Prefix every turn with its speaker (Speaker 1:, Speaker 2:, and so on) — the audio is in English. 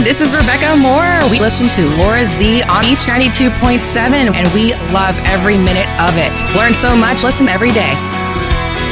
Speaker 1: this is Rebecca Moore. We listen to Laura Z on Beach 92.7, and we love every minute of it. Learn so much. Listen every day.